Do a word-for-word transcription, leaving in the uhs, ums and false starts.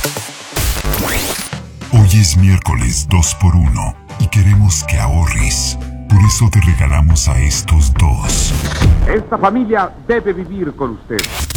Hoy es miércoles dos por uno y queremos que ahorres. Por eso te regalamos a estos dos. Esta familia debe vivir con usted.